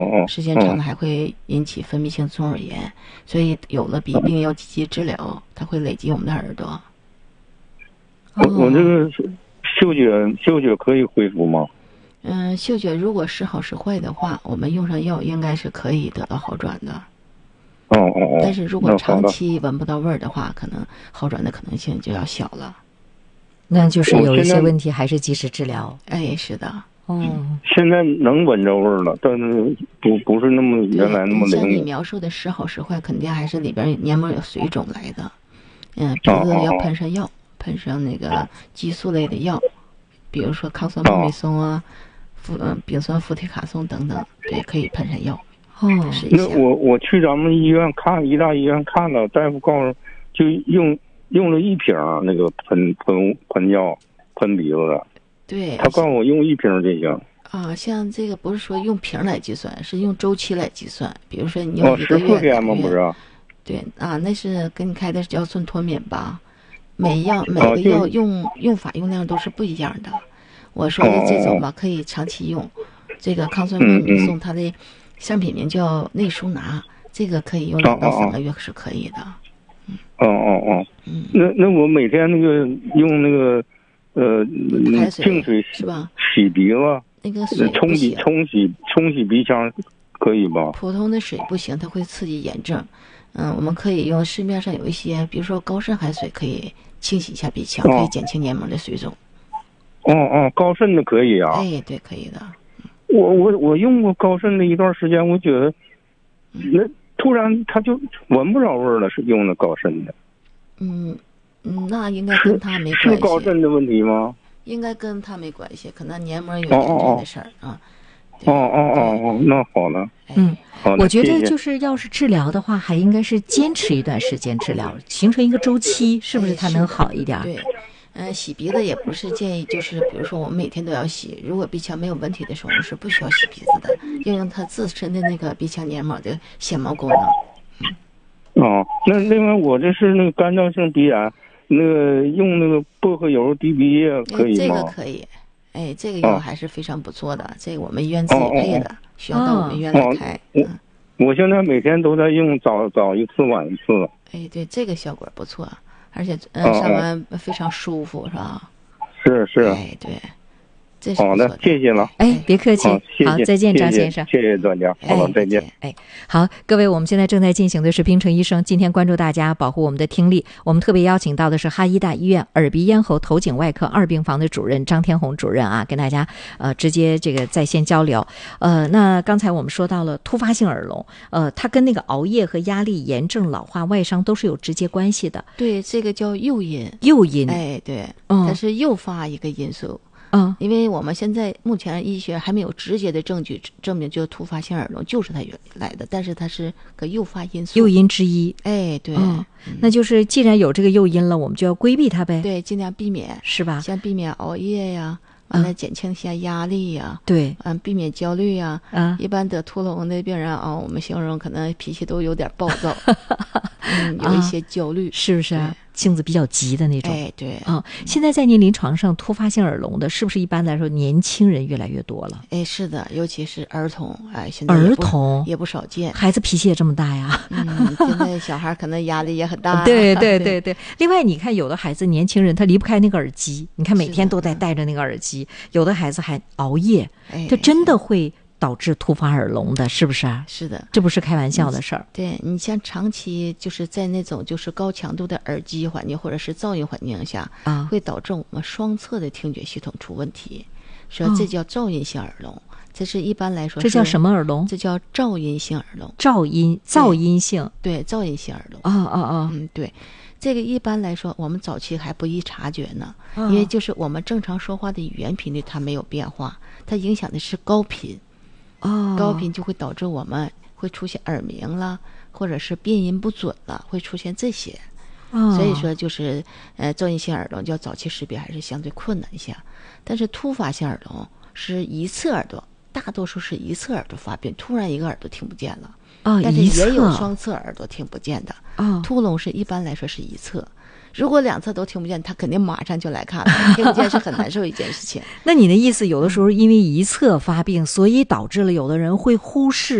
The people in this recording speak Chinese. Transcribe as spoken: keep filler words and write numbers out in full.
时间长了还会引起分泌性中耳炎，所以有了鼻病要积极治疗，它会累积我们的耳朵。 我我这个嗅觉嗅觉可以恢复吗？ 嗯，嗅觉如果时好时坏的话，我们用上药应该是可以得到好转的。 哦哦哦。 但是如果长期闻不到味儿的话，可能好转的可能性就要小了。 那就是有一些问题还是及时治疗。 哎，是的。 哦， 现在能闻着味儿了，但是不不是那么原来那么灵。 像你描述的时好时坏，肯定还是里边黏膜有水肿来的。嗯，鼻子要喷上药，喷上那个激素类的药，比如说抗酸莫美松啊、氟嗯丙酸氟替卡松等等，对，可以喷上药。 哦， 那我我去咱们医院看，医大医院看了，大夫告诉就用用了一瓶那个喷喷喷药喷鼻子的。 对， 他告诉我用一瓶就行。 啊，像这个不是说用瓶来计算，是用周期来计算。比如说你用一个月、 哦、十四天吗？不是？ 对啊，那是给你开的叫顺脱敏吧？每样每个药用、哦、用法用量都是不一样的。我说的这种吧，哦、可以长期用。这个抗酸莫美松，它的商品名叫内舒拿，这个可以用两到三个月是可以的。 嗯。哦哦哦。嗯。那那我每天那个用那个。呃，净水是吧？ 洗鼻子， 那个水冲洗冲洗冲洗鼻腔可以吧？ 普通的水不行，它会刺激炎症。嗯，我们可以用市面上有一些，比如说高渗海水，可以清洗一下鼻腔， 哦、 可以减轻黏膜的水肿。 哦哦，高渗的可以啊。 哎，对，可以的。 我我我用过高渗的一段时间，我觉得那突然它就闻不着味儿了，是用的高渗的。 嗯。嗯，那应该跟他没关系。 是高渗的问题吗？ 应该跟他没关系，可能黏膜有炎症的事儿啊。 哦哦哦哦，那好了。 嗯， 好我觉得就是要是治疗的话，还应该是坚持一段时间治疗，形成一个周期，是不是它能好一点？ 对，嗯、呃，洗鼻子也不是建议，就是比如说我们每天都要洗，如果鼻腔没有问题的时候，我们是不需要洗鼻子的，要用它自身的那个鼻腔黏膜的纤毛功能。 嗯、哦，那另外我这是那个干燥性鼻炎。那个用那个薄荷油滴鼻液可以吗？ 这个可以，哎，这个药还是非常不错的，哦、这个我们医院自己配的，哦、需要到我们医院来开。 哦、嗯，我现在每天都在用，早早一次，晚一次。 哎，对，这个效果不错，而且嗯、呃，上完非常舒服，是吧？ 是是。 哎，对。 好的，谢谢了。 哎，别客气。 好， 好，再见，张先生。 谢谢专家。好了，再见。 哎，好，各位，我们现在正在进行的是冰城医生。今天关注大家保护我们的听力，我们特别邀请到的是哈医大医院耳鼻咽喉头颈外科二病房的主任张天红主任啊，跟大家呃直接这个在线交流。呃，那刚才我们说到了突发性耳聋，呃，它跟那个熬夜和压力、炎症、老化、外伤都是有直接关系的。 对，这个叫诱因。 诱因。 哎，对，嗯、它是诱发一个因素。 嗯， 因为我们现在目前医学还没有直接的证据证明，就突发性耳聋就是它原来的，但是它是个诱发因素， 诱因之一。 哎，对、 嗯，那就是既然有这个诱因了，我们就要规避它呗。 对，尽量避免， 是吧？ 像避免熬夜呀，完了减轻一下压力呀， 对， 嗯，避免焦虑呀。 啊， 一般得突聋的病人啊，我们形容可能脾气都有点暴躁，嗯，有一些焦虑， 啊、是不是？性子比较急的那种。 哎，对啊，现在在您临床上突发性耳聋的，是不是一般来说年轻人越来越多了？ 哎，是的，尤其是儿童，哎，现在儿童也不少见， 孩子脾气也这么大呀。 嗯，现在小孩可能压力也很大。 对对对对。另外，你看有的孩子年轻人他离不开那个耳机，你看每天都在戴着那个耳机，有的孩子还熬夜，这真的会导致突发耳聋的，是不是啊？ 是的， 这不是开玩笑的事儿。 对，你像长期就是在那种就是高强度的耳机环境或者是噪音环境下啊， 会导致我们双侧的听觉系统出问题，所以这叫噪音性耳聋。哦、这是一般来说， 这叫什么耳聋？ 这叫噪音性耳聋。 噪音，噪音性， 对，噪音性耳聋。 啊啊啊！ 嗯，对。这个一般来说，我们早期还不易察觉呢，哦、因为就是我们正常说话的语言频率它没有变化，它影响的是高频。 哦， 高频就会导致我们会出现耳鸣了，或者是变音不准了，会出现这些。 哦， 所以说就是呃，噪音性耳聋叫早期识别还是相对困难一些。但是突发性耳聋是一侧耳朵，大多数是一侧耳朵发病，突然一个耳朵听不见了。 哦， 但是也有双侧耳朵听不见的。 哦， 突聋是一般来说是一侧。如果两侧都听不见，他肯定马上就来看了。听不见是很难受一件事情。 那你的意思，有的时候因为一侧发病，所以导致了有的人会忽视